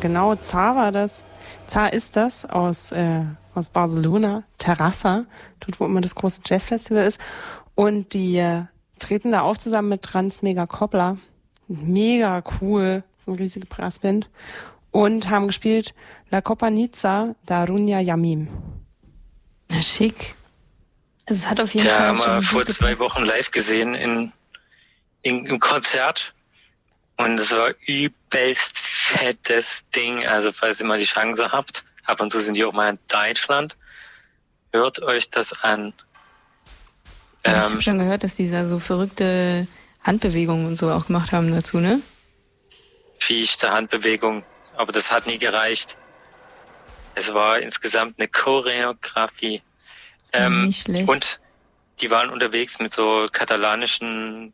genau, Zar war das. Zar ist das aus Barcelona, Terrassa, dort wo immer das große Jazzfestival ist. Und die treten da auf zusammen mit Trans Mega Copla. Mega cool, so eine riesige Brassband. Und haben gespielt La Copanizza da Runia Yamim. Na, schick. Also es hat auf jeden Fall haben schon wir gut vor gepasst. 2 Wochen live gesehen im Konzert. Und es war übelst fettes Ding. Also falls ihr mal die Chance habt, ab und zu sind die auch mal in Deutschland, hört euch das an. Ich habe schon gehört, dass die da so verrückte Handbewegungen und so auch gemacht haben dazu, ne? Fichte Handbewegung, aber das hat nie gereicht. Es war insgesamt eine Choreografie. Nicht schlecht. Und die waren unterwegs mit so katalanischen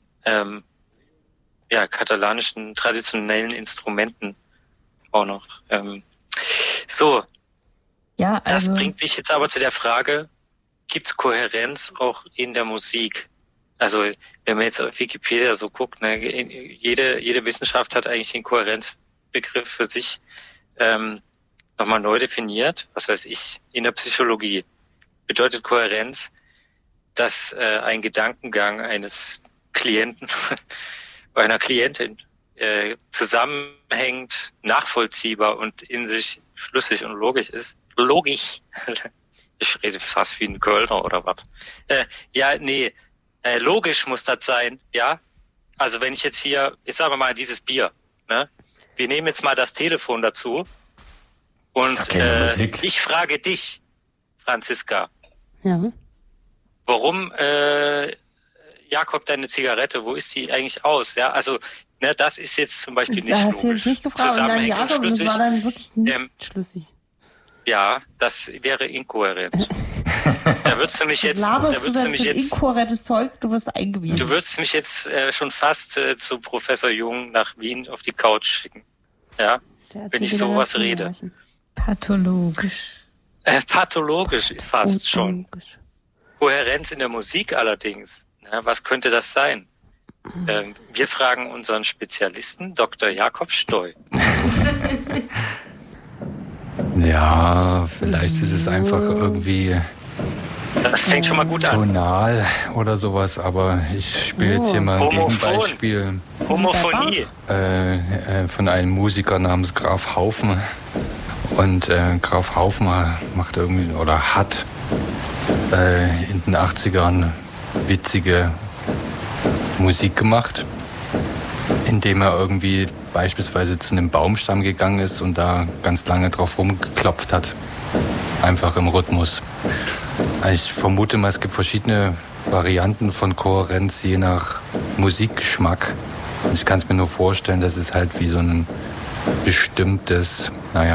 traditionellen Instrumenten auch noch. Ja, also Das bringt mich jetzt aber zu der Frage, gibt es Kohärenz auch in der Musik? Also wenn man jetzt auf Wikipedia so guckt, ne, jede Wissenschaft hat eigentlich den Kohärenzbegriff für sich nochmal neu definiert. Was weiß ich, in der Psychologie bedeutet Kohärenz, dass ein Gedankengang eines Klienten oder einer Klientin zusammenhängt, nachvollziehbar und in sich schlüssig und logisch ist. Logisch. Ich rede fast wie ein Kölner oder was. Logisch muss das sein, ja. Also wenn ich jetzt hier, ich sage mal dieses Bier, ne? Wir nehmen jetzt mal das Telefon dazu und ich frage dich, Franziska, Ja. warum, Jakob, deine Zigarette, wo ist die eigentlich aus? Ja, also, ne, das ist jetzt zum Beispiel nicht Das hast logisch. du jetzt nicht gefragt, und dann Zusammenhängend Jakob, und das schlüssig. war dann wirklich nicht schlüssig. Ja, das wäre inkohärent. Da würdest du mich Was jetzt, laberst du denn für inkohärentes Zeug? Du wirst eingewiesen. du würdest mich jetzt schon fast zu Professor Jung nach Wien auf die Couch schicken. Ja, wenn ich sowas rede. pathologisch. Pathologisch fast schon. Kohärenz in der Musik allerdings. Ja, was könnte das sein? Wir fragen unseren Spezialisten, Dr. Jakob Stoll. Ja, vielleicht ist es einfach irgendwie Das fängt schon mal gut an. tonal oder sowas, aber ich spiele jetzt hier mal ein Gegenbeispiel Homophonie. von einem Musiker namens Graf Haufen. Und Graf Haufen macht irgendwie oder hat in den 80ern witzige Musik gemacht, indem er irgendwie beispielsweise zu einem Baumstamm gegangen ist und da ganz lange drauf rumgeklopft hat. Einfach im Rhythmus. Ich vermute mal, es gibt verschiedene Varianten von Kohärenz je nach Musikgeschmack. Und ich kann es mir nur vorstellen, dass es halt wie so ein bestimmtes,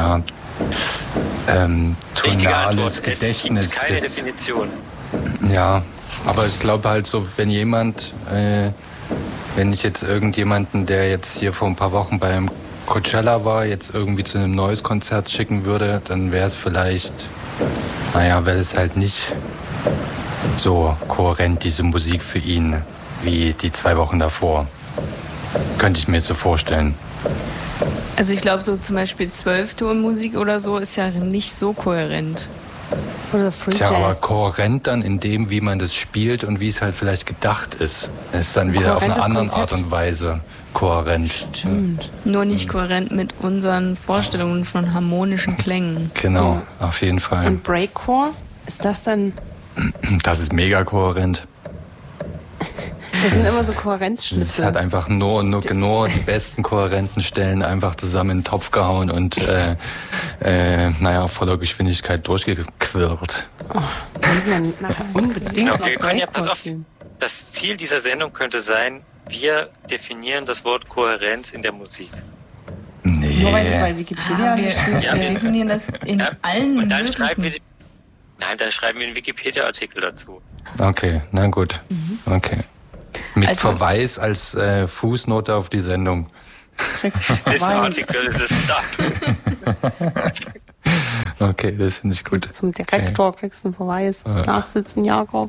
tonales Gedächtnis es gibt keine ist. Definition. Ja, aber ich glaube halt so, wenn ich jetzt irgendjemanden, der jetzt hier vor ein paar Wochen beim Coachella war, jetzt irgendwie zu einem neues Konzert schicken würde, dann wäre es vielleicht, wäre es halt nicht so kohärent, diese Musik für ihn, wie die 2 Wochen davor. Könnte ich mir jetzt so vorstellen. Also ich glaube, so zum Beispiel 12-Ton-Musik oder so ist ja nicht so kohärent. Oder Free Tja, Jazz. aber kohärent dann in dem, wie man das spielt und wie es halt vielleicht gedacht ist. Es ist dann wieder auf eine Kohärentes andere Konzept. Art und Weise kohärent. Stimmt. Nur nicht kohärent mit unseren Vorstellungen von harmonischen Klängen. Genau, auf jeden Fall. Und Breakcore? Ist das dann... Das ist mega kohärent. Das sind immer so Es Kohärenzschnipsel. hat einfach nur die besten kohärenten Stellen einfach zusammen in den Topf gehauen und voller Geschwindigkeit durchgequirlt. Wir müssen dann nachher unbedingt Okay, noch wir können ja, pass Breakcore auf, spielen. das Ziel dieser Sendung könnte sein, wir definieren das Wort Kohärenz in der Musik. Nur weil das Nee. bei Wikipedia steht. Ja, Wir definieren das in allen Und dann möglichen... schreiben wir einen Wikipedia-Artikel dazu. Okay, na gut. Okay. Mit Also- Verweis als Fußnote auf die Sendung. Kriegst du This Verweis. article is a stuff. Okay, das finde ich gut. Zum Direktor kriegst du einen Verweis. Nachsitzen, Jakob.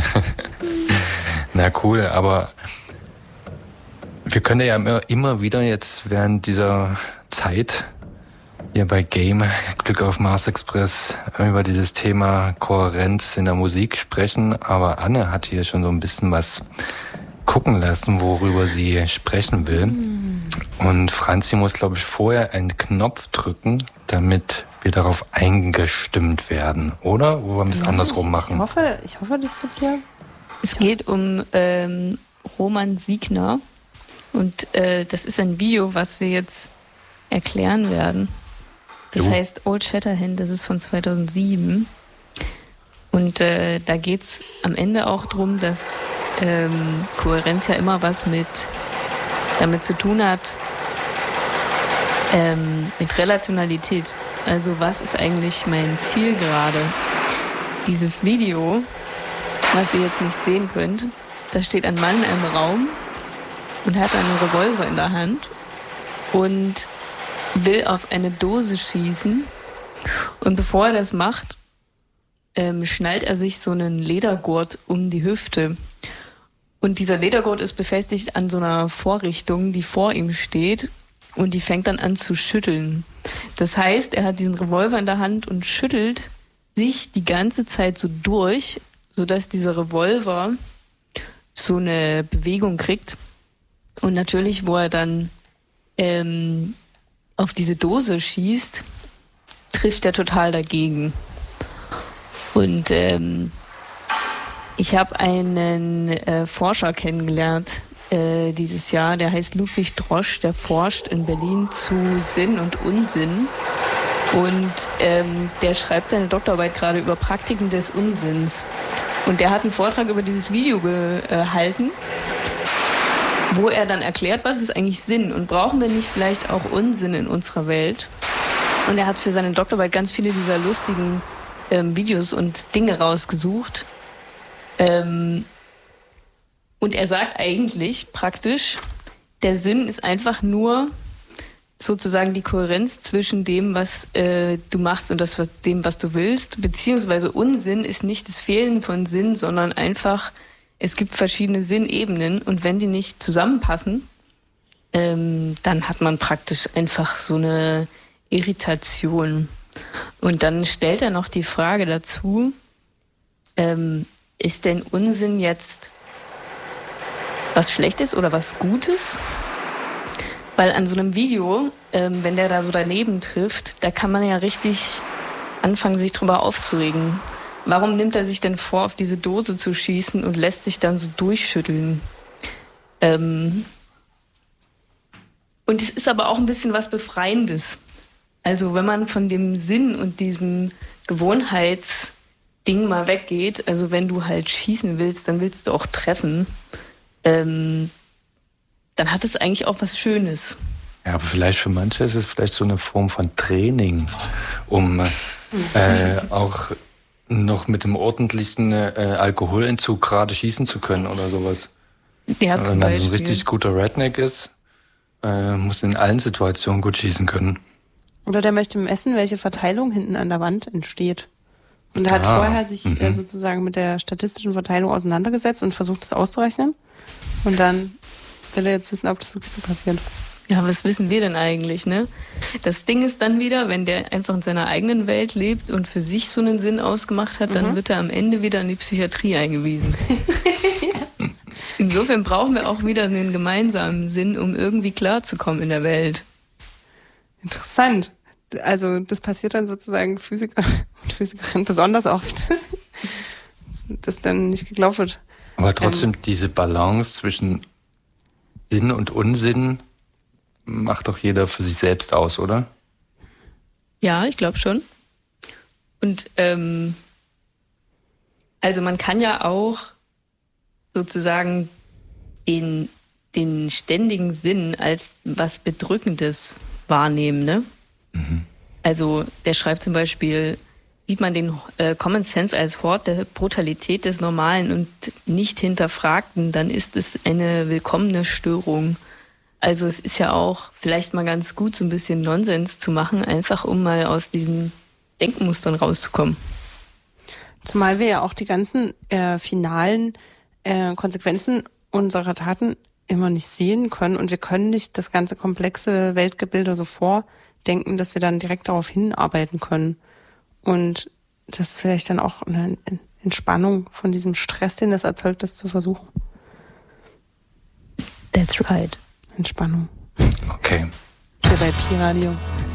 Na cool, aber wir können ja immer wieder jetzt während dieser Zeit hier bei Game, Glück auf Mars Express, über dieses Thema Kohärenz in der Musik sprechen. Aber Anne hat hier schon so ein bisschen was gucken lassen, worüber sie sprechen will. Und Franzi muss, glaube ich, vorher einen Knopf drücken, damit wir darauf eingestimmt werden, oder? Wo wollen wir es andersrum machen? Ich hoffe, das wird hier... Es geht um Roman Siegner und das ist ein Video, was wir jetzt erklären werden. Das heißt Old Shatterhand, das ist von 2007. Und da geht's am Ende auch drum, dass Kohärenz ja immer was damit zu tun hat, mit Relationalität. Also was ist eigentlich mein Ziel gerade? Dieses Video, was ihr jetzt nicht sehen könnt, da steht ein Mann in einem Raum und hat einen Revolver in der Hand und will auf eine Dose schießen. Und bevor er das macht, schnallt er sich so einen Ledergurt um die Hüfte. Und dieser Ledergurt ist befestigt an so einer Vorrichtung, die vor ihm steht, und die fängt dann an zu schütteln. Das heißt, er hat diesen Revolver in der Hand und schüttelt sich die ganze Zeit so durch, sodass dieser Revolver so eine Bewegung kriegt. Und natürlich, wo er dann auf diese Dose schießt, trifft er total dagegen. Und ich habe einen Forscher kennengelernt dieses Jahr, der heißt Ludwig Drosch, der forscht in Berlin zu Sinn und Unsinn. Und der schreibt seine Doktorarbeit gerade über Praktiken des Unsinns. Und der hat einen Vortrag über dieses Video gehalten, wo er dann erklärt, was ist eigentlich Sinn und brauchen wir nicht vielleicht auch Unsinn in unserer Welt? Und er hat für seine Doktorarbeit ganz viele dieser lustigen Videos und Dinge rausgesucht. Und er sagt eigentlich praktisch, der Sinn ist einfach nur sozusagen die Kohärenz zwischen dem, was du machst und dem, was du willst. Beziehungsweise Unsinn ist nicht das Fehlen von Sinn, sondern einfach, es gibt verschiedene Sinnebenen und wenn die nicht zusammenpassen, dann hat man praktisch einfach so eine Irritation. Und dann stellt er noch die Frage dazu, ist denn Unsinn jetzt was Schlechtes oder was Gutes? Weil an so einem Video, wenn der da so daneben trifft, da kann man ja richtig anfangen, sich drüber aufzuregen. Warum nimmt er sich denn vor, auf diese Dose zu schießen und lässt sich dann so durchschütteln? Und es ist aber auch ein bisschen was Befreiendes. Also wenn man von dem Sinn und diesem Gewohnheitsding mal weggeht, also wenn du halt schießen willst, dann willst du auch treffen, dann hat es eigentlich auch was Schönes. Ja, aber vielleicht für manche ist es vielleicht so eine Form von Training, um auch noch mit dem ordentlichen Alkoholentzug gerade schießen zu können oder sowas. Ja, zum Wenn man Beispiel. so ein richtig guter Redneck ist, muss in allen Situationen gut schießen können. Oder der möchte messen, welche Verteilung hinten an der Wand entsteht. Und er hat vorher sich sozusagen mit der statistischen Verteilung auseinandergesetzt und versucht, das auszurechnen. Und dann will er jetzt wissen, ob das wirklich so passiert. Ja, was wissen wir denn eigentlich, ne? Das Ding ist dann wieder, wenn der einfach in seiner eigenen Welt lebt und für sich so einen Sinn ausgemacht hat, dann wird er am Ende wieder in die Psychiatrie eingewiesen. Insofern brauchen wir auch wieder einen gemeinsamen Sinn, um irgendwie klarzukommen in der Welt. Interessant. Also das passiert dann sozusagen Physiker und Physikerinnen besonders oft, dass dann nicht geglaubt wird. Aber trotzdem diese Balance zwischen Sinn und Unsinn macht doch jeder für sich selbst aus, oder? Ja, ich glaube schon. Und also man kann ja auch sozusagen den ständigen Sinn als was Bedrückendes wahrnehmen, ne? Mhm. Also der schreibt zum Beispiel, sieht man den Common Sense als Hort der Brutalität des Normalen und nicht Hinterfragten, dann ist es eine willkommene Störung. Also es ist ja auch vielleicht mal ganz gut, so ein bisschen Nonsens zu machen, einfach um mal aus diesen Denkmustern rauszukommen. Zumal wir ja auch die ganzen finalen Konsequenzen unserer Taten immer nicht sehen können und wir können nicht das ganze komplexe Weltgebilde so denken, dass wir dann direkt darauf hinarbeiten können. Und das ist vielleicht dann auch eine Entspannung von diesem Stress, den das erzeugt, das zu versuchen. That's right. Entspannung. Okay. Hier bei Pi Radio.